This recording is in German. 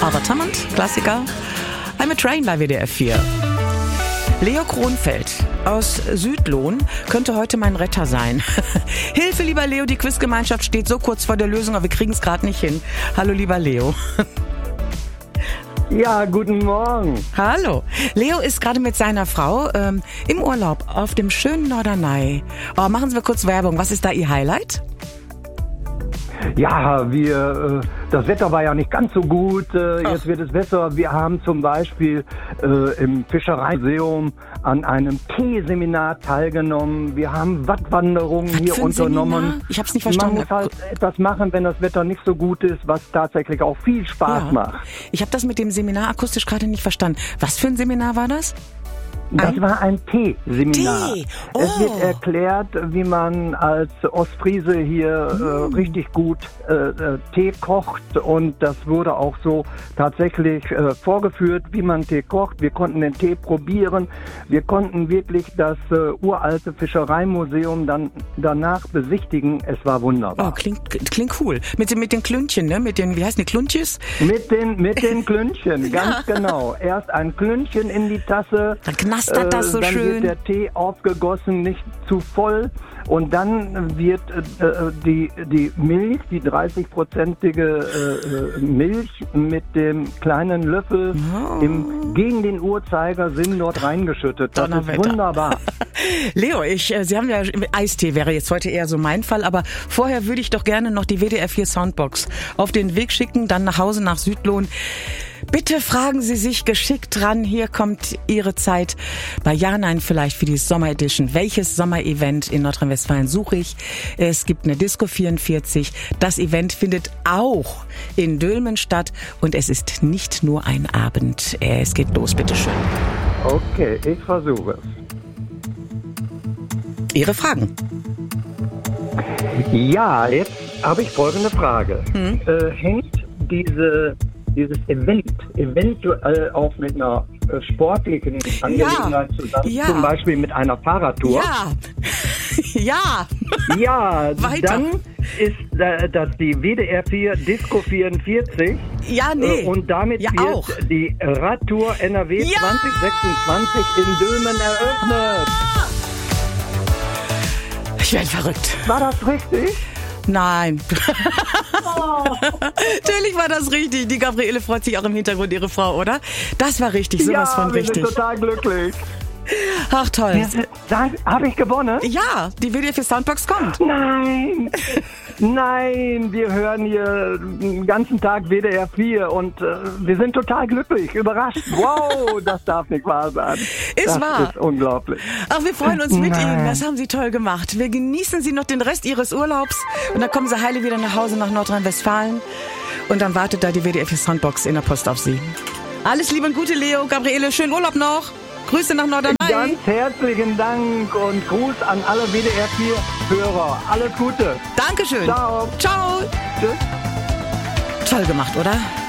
Albert Hammond, Klassiker. I'm a Train bei WDR 4. Leo Kronfeld aus Südlohn könnte heute mein Retter sein. Hilfe, lieber Leo, die Quizgemeinschaft steht so kurz vor der Lösung, aber wir kriegen es gerade nicht hin. Hallo, lieber Leo. Ja, guten Morgen. Hallo. Leo ist gerade mit seiner Frau im Urlaub auf dem schönen Norderney. Oh, machen Sie mal kurz Werbung. Was ist da Ihr Highlight? Ja, das Wetter war ja nicht ganz so gut. Jetzt wird es besser. Wir haben zum Beispiel im Fischereimuseum an einem Teeseminar teilgenommen. Wir haben Wattwanderungen hier unternommen. Seminar? Ich habe es nicht verstanden. Man muss halt etwas machen, wenn das Wetter nicht so gut ist, was tatsächlich auch viel Spaß macht. Ich habe das mit dem Seminar akustisch gerade nicht verstanden. Was für ein Seminar war das? Das war ein Teeseminar. Tee. Oh. Es wird erklärt, wie man als Ostfriese hier richtig gut Tee kocht, und das wurde auch so tatsächlich vorgeführt, wie man Tee kocht. Wir konnten den Tee probieren. Wir konnten wirklich das uralte Fischereimuseum dann danach besichtigen. Es war wunderbar. Oh, klingt cool. Mit den Klüntchen, ne? Mit den, wie heißen die, Kluntjes? Mit den Klüntchen, ganz genau. Erst ein Klüntchen in die Tasse. Dann knastert das so dann schön. Wird der Tee aufgegossen, nicht zu voll, und dann wird die Milch, die 30-prozentige Milch mit dem kleinen Löffel gegen den Uhrzeigersinn dort reingeschüttet. Das ist wunderbar. Leo, Sie haben ja, Eistee wäre jetzt heute eher so mein Fall, aber vorher würde ich doch gerne noch die WDR 4 Soundbox auf den Weg schicken, dann nach Hause nach Südlohn. Bitte fragen Sie sich geschickt dran. Hier kommt Ihre Zeit bei Ja, Nein vielleicht für die Sommeredition. Welches Sommerevent in Nordrhein-Westfalen suche ich? Es gibt eine Disco 44. Das Event findet auch in Dülmen statt, und es ist nicht nur ein Abend. Es geht los, bitteschön. Okay, ich versuche es. Ihre Fragen. Ja, jetzt habe ich folgende Frage. Hängt dieses Event eventuell auch mit einer sportlichen Angelegenheit zusammen, zum Beispiel mit einer Fahrradtour? Ja. Ja, Weiter. Dann ist das die WDR 4 Disco 44. Ja, nee. Und damit wird auch die Radtour NRW 2026 in Dülmen eröffnet. Ich werde verrückt. War das richtig? Nein. Natürlich war das richtig. Die Gabriele freut sich auch im Hintergrund, ihre Frau, oder? Das war richtig, sowas von richtig. Ja, wir sind total glücklich. Ach, toll. Habe ich gewonnen? Ja, die WDR 4 Soundbox kommt. Nein, wir hören hier den ganzen Tag WDR 4 und wir sind total glücklich, überrascht. Wow, das darf nicht wahr sein. Ist wahr. Das ist unglaublich. Ach, wir freuen uns mit Ihnen. Das haben Sie toll gemacht. Wir genießen Sie noch den Rest Ihres Urlaubs und dann kommen Sie heile wieder nach Hause nach Nordrhein-Westfalen und dann wartet da die WDR 4 Soundbox in der Post auf Sie. Alles Liebe und Gute, Leo. Gabriele, schönen Urlaub noch. Grüße nach Norderney. Ganz herzlichen Dank und Gruß an alle WDR 4-Hörer. Alles Gute. Dankeschön. Ciao. Ciao. Tschüss. Toll gemacht, oder?